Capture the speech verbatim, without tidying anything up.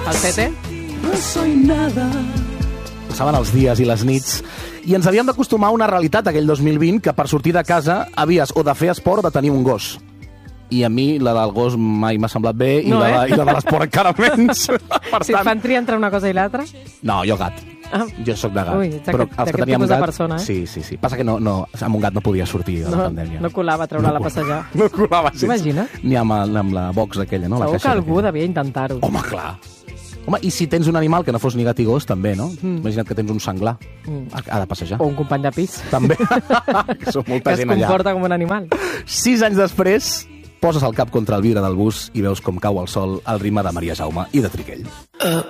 El sete? No soy nada. Passaven els dies i les nits i ens havíem d'acostumar a una realitat aquell dos mil vint que per sortir de casa havies o de fer esport o de tenir un gos. I a mi la del gos mai m'ha semblat bé i, No, la, eh? i la de l'esport encara menys. Per Si et tant, fan triar entre una cosa i l'altra? no, jo gat. Ah. Jo sóc de gat. Ui, ets Però d'aquest- els que d'aquest teníem tipus de gat, persona, eh? Sí, sí, sí. Passa que no, no, amb un gat no podia sortir a la No, pandèmia. no colava treure-la a passejar. No colava, sí. T'imagines? Ni amb, el- amb la box aquella, no? La Segur que caixa algú aquella. devia intentar-ho. Home, clar. Home, i si tens un animal que no fos ni gat i gos, també, no? Mm. Imagina't que tens un senglar. Mm. Ha de passejar. O un company de pis. També. que són molta Que es gent allà. comporta com un animal. Sis anys després, poses el cap contra el vidre del bus i veus com cau el sol al ritme de Maria Jaume i de Triquell. Up